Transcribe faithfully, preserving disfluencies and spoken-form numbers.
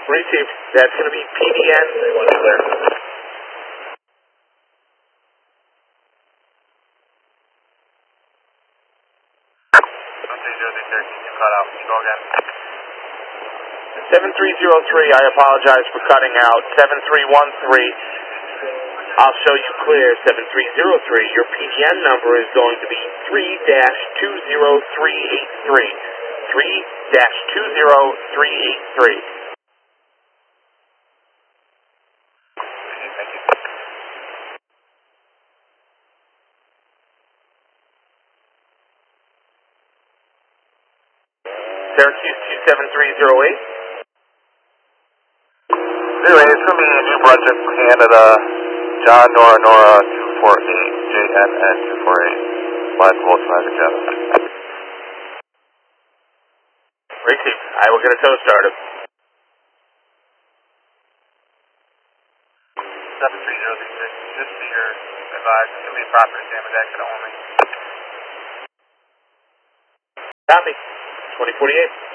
Receive. That's going to be P D N. They want to clear. You cut out. Go again. seven three zero three, I apologize for cutting out. seven three one three, I'll show you clear. seven three zero three, your P D N number is going to be three dash two zero three eight three. three dash two zero three eight three. Thank you. Syracuse two seven three zero eight. Anyway, it's going to be New Brunswick, Canada, John Nora Nora two four eight, J N N two four eight, Flight Volkswagen Jetta. Receive. I will get a tow started. seven three zero three six, just to your advice, it's going to be property damage accident only. Copy. twenty forty-eight.